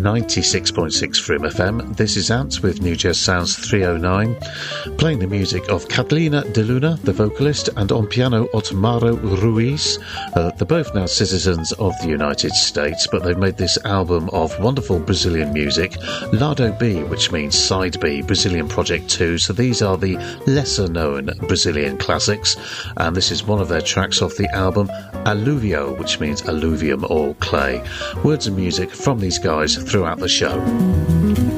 96.6 Frim FM. This is Ants with New Jazz Sounds 309, playing the music of Catalina de Luna, the vocalist, and on piano Otmaro Ruiz. They're both now citizens of the United States, but they've made this album of wonderful Brazilian music, Lado B, which means Side B, Brazilian Project 2. So these are the lesser known Brazilian classics, and this is one of their tracks off the album Alluvio, which means alluvium or clay. Words and music from these guys throughout the show.